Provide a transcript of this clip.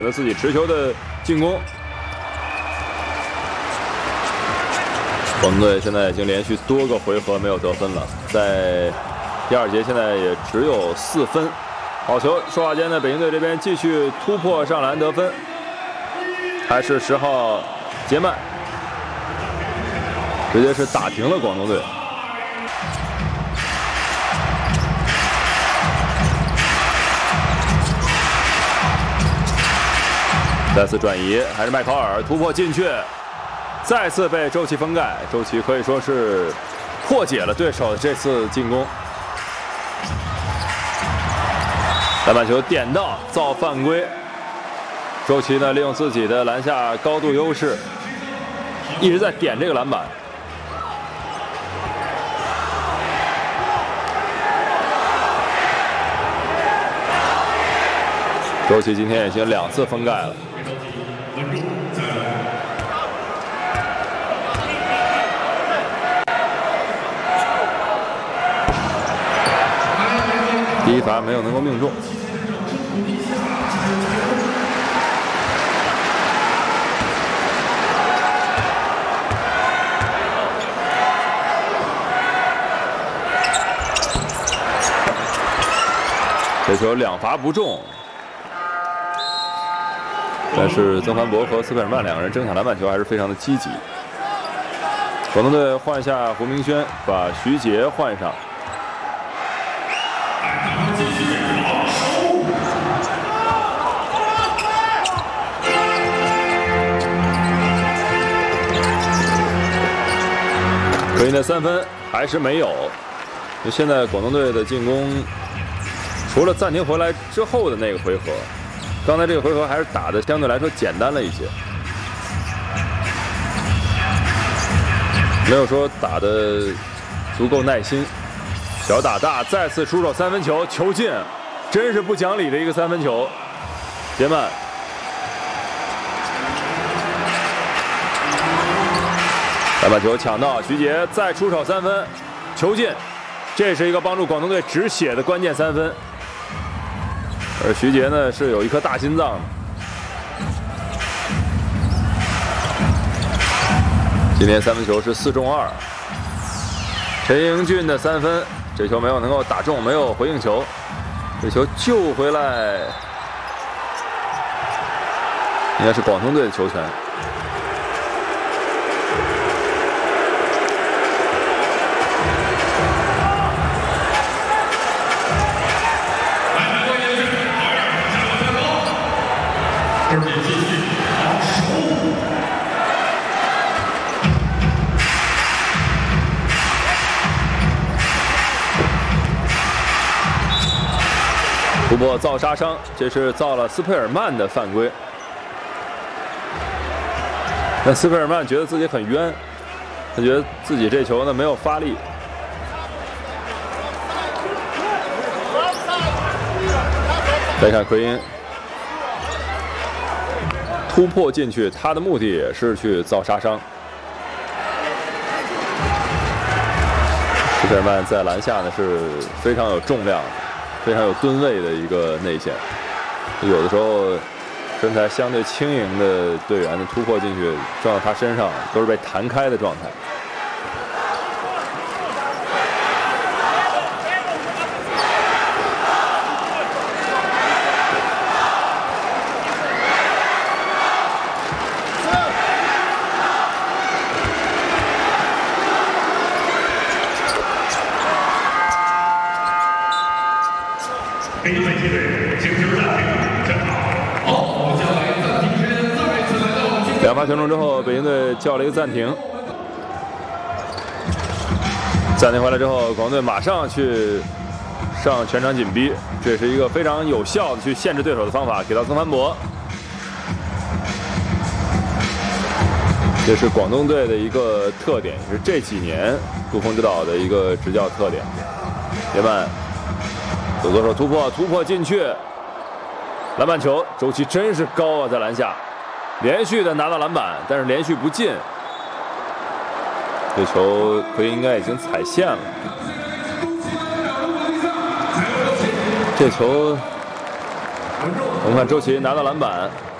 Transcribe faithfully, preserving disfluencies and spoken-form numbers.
选择自己持球的进攻。广东队现在已经连续多个回合没有得分了，在第二节现在也只有四分。好球，说话间呢，北京队这边继续突破上篮得分，还是十号杰曼，直接是打停了广东队。 再次转移，还是麦考尔突破进去，再次被周琦封盖。周琦可以说是破解了对手这次进攻。篮板球点到，造犯规。周琦呢，利用自己的篮下高度优势，一直在点这个篮板。 周琦今天已经两次封盖了。第一罚没有能够命中。这球两罚不中。 但是曾凡博和斯佩尔曼两个人争抢篮板球还是非常的积极。广东队换下胡明轩，把徐杰换上。可以的三分还是没有。现在广东队的进攻，除了暂停回来之后的那个回合。 刚才这个回合还是打的相对来说简单了一些，没有说打的足够耐心。小打大再次出手三分球，球进，真是不讲理的一个三分球。杰曼，篮板球抢到，徐杰再出手三分，球进，这是一个帮助广东队止血的关键三分。 而徐杰呢是有一颗大心脏的。今天三分球是四中二。陈英俊的三分，这球没有能够打中，没有回应球，这球救回来，应该是广东队的球权。 突破造杀伤，这是造了斯佩尔曼的犯规。那斯佩尔曼觉得自己很冤，他觉得自己这球呢没有发力。再看奎因突破进去，他的目的也是去造杀伤。斯佩尔曼在篮下呢是非常有重量。 非常有吨位的一个内线，有的时候身材相对轻盈的队员的突破进去撞到他身上，都是被弹开的状态。 北京队进球暂停，正好。好，我们将来暂停时间再次来到。 两罚全中之后，北京队叫了一个暂停。暂停回来之后，广东队马上去上全场紧逼，这是一个非常有效的去限制对手的方法，给到曾凡博。这是广东队的一个特点，也是这几年杜锋指导的一个执教特点。杰曼。 左左手突破，突破进去，篮板球，周琦真是高啊，在篮下，连续的拿到篮板，但是连续不进。这球奎因应该已经踩线了。这球我们看周琦拿到篮板，